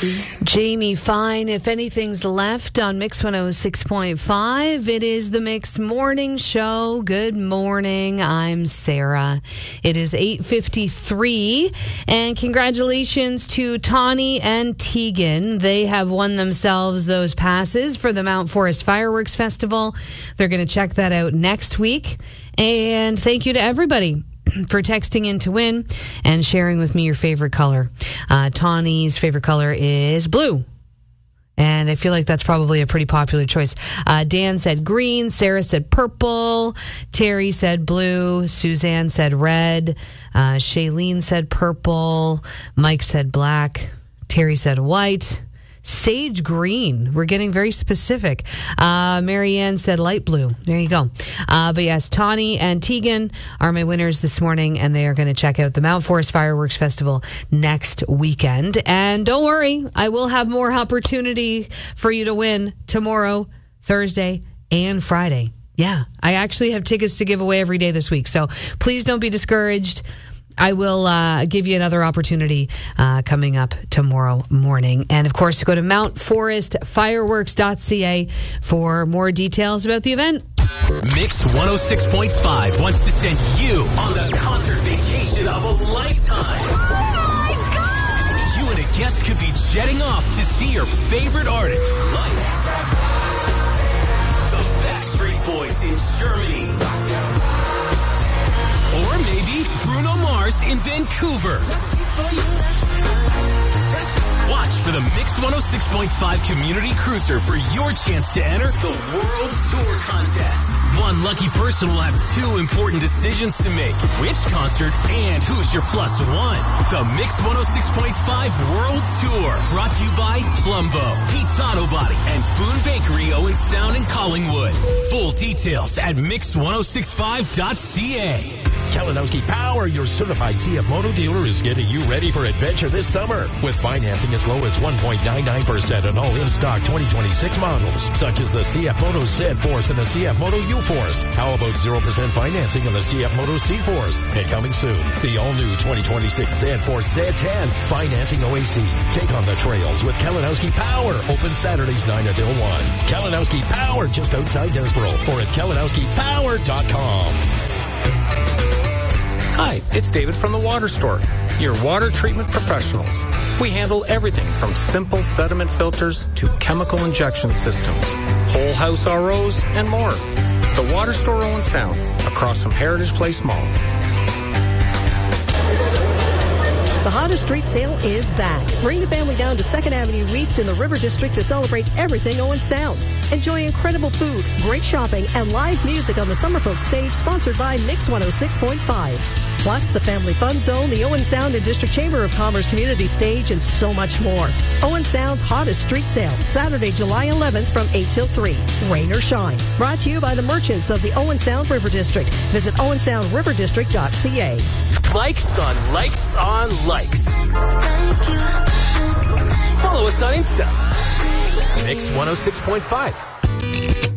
Jamie Fine, if anything's left on Mix 106.5, it is the Mix Morning Show. Good morning. I'm Sarah. It is 8:53, and congratulations to Tawny and Tegan. They have won themselves those passes for the Mount Forest Fireworks Festival. They're going to check that out next week. And thank you to everybody for texting in to win and sharing with me your favorite color. Tawny's favorite color is blue. And I feel like that's probably a pretty popular choice. Dan said green. Sarah said purple. Terry said blue. Suzanne said red. Shailene said purple. Mike said black. Terry said white. Sage green. We're getting very specific. Marianne said light blue. There you go. But yes, Tawny and Tegan are my winners this morning, and they are going to check out the Mount Forest Fireworks Festival next weekend. And don't worry, I will have more opportunity for you to win tomorrow, Thursday, and Friday. Yeah, I actually have tickets to give away every day this week, so please don't be discouraged. I will give you another opportunity coming up tomorrow morning. And, of course, go to mountforestfireworks.ca for more details about the event. Mix 106.5 wants to send you on the concert vacation of a lifetime. Oh, my God! You and a guest could be jetting off to see your favorite artists like the Backstreet Boys in Germany. Or maybe Bruno Mars in Vancouver. Watch for the Mix 106.5 Community Cruiser for your chance to enter the World Tour Contest. One lucky person will have two important decisions to make. Which concert and who's your plus one? The Mix 106.5 World Tour. Brought to you by Plumbo, Pete's Auto Body, and Boone Bakery, Owen Sound in Collingwood. Full details at mix1065.ca. Kalinowski Power, your certified CF Moto dealer, is getting you ready for adventure this summer with financing as low as 1.99% on all in-stock 2026 models, such as the CF Moto Z-Force and the CF Moto U-Force. How about 0% financing on the CF Moto C-Force? And coming soon, the all-new 2026 Z-Force Z10, financing OAC. Take on the trails with Kalinowski Power. Open Saturdays 9 until 1. Kalinowski Power, just outside Desborough, or at kalinowskipower.com. Hi, it's David from the Water Store, your water treatment professionals. We handle everything from simple sediment filters to chemical injection systems, whole house ROs, and more. The Water Store Owen Sound, across from Heritage Place Mall. The hottest street sale is back. Bring the family down to 2nd Avenue East in the River District to celebrate everything Owen Sound. Enjoy incredible food, great shopping, and live music on the Summerfolk stage, sponsored by Mix 106.5. Plus, the Family Fun Zone, the Owen Sound and District Chamber of Commerce Community Stage, and so much more. Owen Sound's hottest street sale, Saturday, July 11th from 8 till 3. Rain or shine. Brought to you by the merchants of the Owen Sound River District. Visit owensoundriverdistrict.ca. Likes on likes on likes. Follow us on Insta. Mix 106.5.